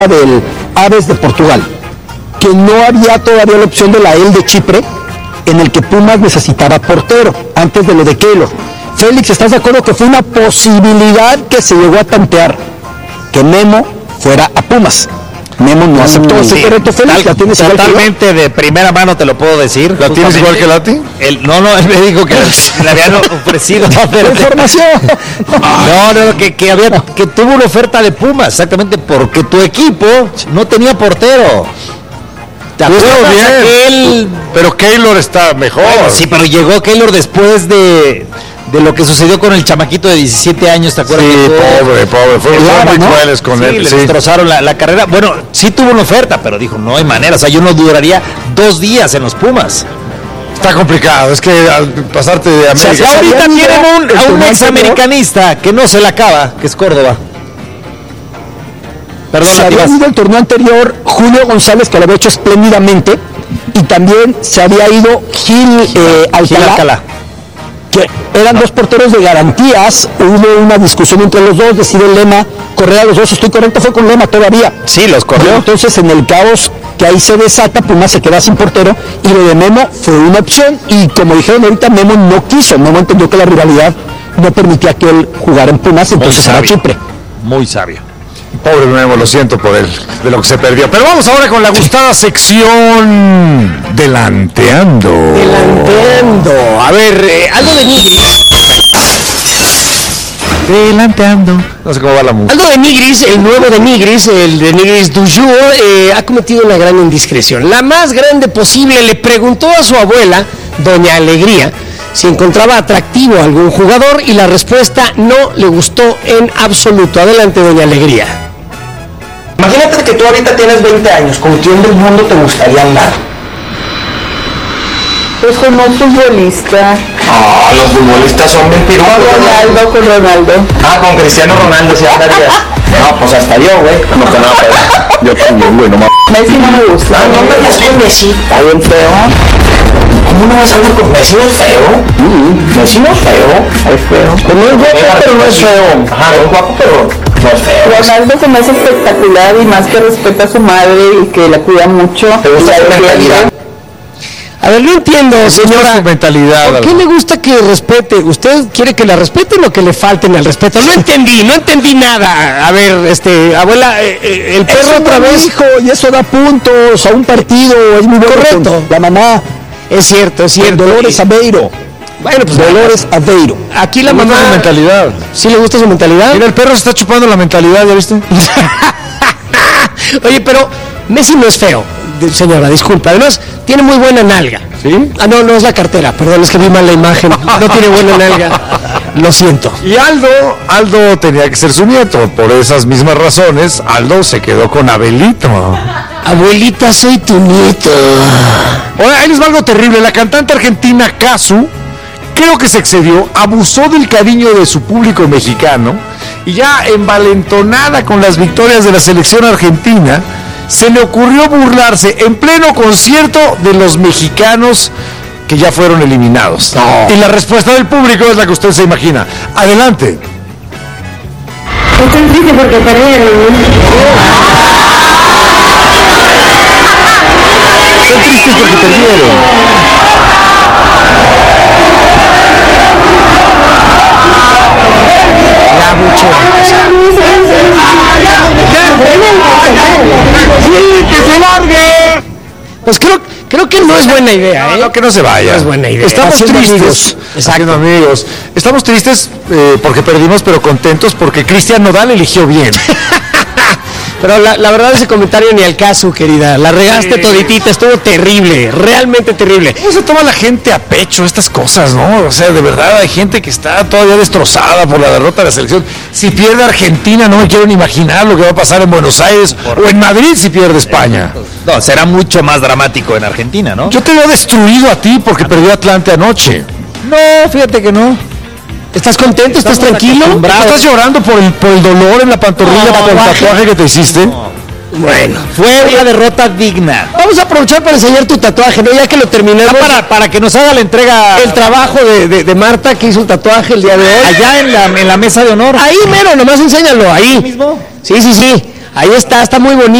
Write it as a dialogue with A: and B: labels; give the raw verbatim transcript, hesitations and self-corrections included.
A: del Aves de Portugal, que no había todavía la opción de la E L de Chipre, en el que Pumas necesitaba portero, antes de lo de Keylor. Félix, ¿estás de acuerdo que fue una posibilidad que se llegó a tantear, que Memo fuera a Pumas? Memo no aceptó ese sí, reto, Félix.
B: ¿La tienes totalmente de primera mano, te lo puedo decir.
C: ¿La tienes igual que Lati?
B: El, no, no, él me dijo que le habían ofrecido.
A: información.
B: No, no, que, que, había, que tuvo una oferta de Pumas, exactamente porque tu equipo no tenía portero.
C: ¿Te acuerdas bien? Él... Pero Keylor está mejor.
B: Bueno, sí, pero llegó Keylor después de... de lo que sucedió con el chamaquito de diecisiete años, ¿te acuerdas?
C: Sí, pobre, pobre, fueron muy
B: ¿no?
C: crueles con
B: sí,
C: él.
B: Le
C: sí,
B: destrozaron la, la carrera. Bueno, sí tuvo una oferta, pero dijo, no hay manera, o sea, yo no duraría dos días en los Pumas.
C: Está complicado, es que al pasarte de América...
B: O sea, ahorita tienen un, a un examericanista que no se la acaba, que es Córdoba.
A: Perdón, se había ido el torneo anterior Julio González, que lo había hecho espléndidamente, y también se había ido Gil, eh, Alcalá, Gil Alcalá, que eran dos porteros de garantías. Hubo una discusión entre los dos, decide el Lema correr a los dos. Estoy correcto, fue con Lema todavía.
B: Sí, los corrió.
A: Entonces, en el caos que ahí se desata, Pumas se queda sin portero, y lo de Memo fue una opción, y como dijeron ahorita, Memo no quiso. Memo entendió que la rivalidad no permitía que él jugara en Pumas, entonces era Chipre.
B: Muy sabio.
C: Pobre Memo, lo siento por él, de lo que se perdió. Pero vamos ahora con la gustada sección Delanteando.
B: Delanteando. A ver, eh, algo de Nigris.
C: Delanteando. No sé cómo va la música.
D: Algo de Nigris, el nuevo de Nigris, el de Nigris du jour, eh, ha cometido una gran indiscreción. La más grande posible. Le preguntó a su abuela, doña Alegría, si encontraba atractivo a algún jugador, y la respuesta no le gustó en absoluto. Adelante, doña Alegría.
E: Imagínate que tú ahorita tienes veinte años, ¿con quién del mundo te gustaría andar?
F: Pues con un futbolista.
E: Ah, oh, los futbolistas son bien pirulos.
F: Con Ronaldo, con Ronaldo.
E: Ah, con Cristiano Ronaldo, sí andarías. No, pues hasta yo, güey. No te nada, pero yo también, güey, no mames.
F: Messi no me gusta.
E: Ah, no me digas con Messi, está bien feo. ¿Cómo no vas a hablar con Messi? ¿No es feo? Mm, Messi no es feo. Es feo. Pues no es guapo, pero no es feo. Ajá, no es guapo, pero no es feo.
F: Ronaldo se me hace espectacular, y más que respeta a su madre y que la cuida mucho.
E: ¿Te gusta su mentalidad?
D: A ver, no entiendo, señora.
C: Su mentalidad,
D: ¿Por qué le gusta que respete? ¿Usted quiere que la respeten o que le falten al respeto? No entendí, no entendí nada. A ver, este, abuela, eh, eh, el perro
A: eso
D: otra vez.
A: Hijo, y eso da puntos a un partido, es muy bueno.
D: Correcto.
A: La mamá.
D: Es cierto, es cierto.
A: Dolores Aveiro.
D: Bueno, pues
A: Dolores Aveiro.
D: Aquí la
C: ¿Le
D: mamá.
C: gusta su mentalidad?
D: ¿Sí le gusta su mentalidad?
C: Mira, el perro se está chupando la mentalidad, ¿ya viste?
D: Oye, pero Messi no es feo, señora, disculpa. Además, tiene muy buena nalga.
C: ¿Sí?
D: Ah, no, no es la cartera, perdón, es que vi mal la imagen. No tiene buena nalga. Lo siento.
C: Y Aldo, Aldo tenía que ser su nieto. Por esas mismas razones, Aldo se quedó con Abelito.
D: Abuelita, soy tu nieto.
C: Ahora, ahí les va algo terrible. La cantante argentina Cazzu, creo que se excedió, abusó del cariño de su público mexicano, y ya envalentonada con las victorias de la selección argentina, se le ocurrió burlarse en pleno concierto de los mexicanos que ya fueron eliminados. No. Y la respuesta del público es la que usted se imagina. Adelante.
F: Estoy triste porque perdieron.
C: Estoy triste porque perdieron.
D: Ya, mucho.
C: ¡Sí, que se largue!
D: Pues creo, creo que no es buena idea, ¿eh?
C: No, que no se vaya.
D: No es buena idea.
C: Estamos
D: Haciendo
C: tristes.
D: amigos.
C: Exacto, amigos. Estamos tristes eh, porque perdimos, pero contentos porque Cristian Nodal eligió bien.
D: Pero la, la verdad, ese comentario ni al caso, querida. La regaste sí. Toditita, estuvo terrible, realmente terrible.
C: ¿Cómo se toma la gente a pecho estas cosas, no? O sea, de verdad hay gente que está todavía destrozada por la derrota de la selección. Si pierde Argentina, no me quiero ni imaginar lo que va a pasar en Buenos Aires o en Madrid si pierde España.
B: No, será mucho más dramático en Argentina, ¿no?
C: Yo te veo destruido a ti porque perdió Atlante anoche.
B: No, fíjate que no.
D: ¿Estás contento? ¿Estás tranquilo?
C: ¿Estás llorando por el, por el dolor en la pantorrilla no, por el tatuaje que te hiciste?
B: No. Bueno, fue una derrota digna.
D: Vamos a aprovechar para enseñar tu tatuaje, ¿no? Ya que lo terminamos.
B: Para, para que nos haga la entrega.
D: El trabajo de, de, de Marta, que hizo el tatuaje el día de hoy.
B: Allá en la, en la mesa de honor.
D: Ahí mero, nomás enséñalo, ahí.
B: ¿Ahí mismo?
D: Sí, sí, sí. Ahí está, está muy bonito.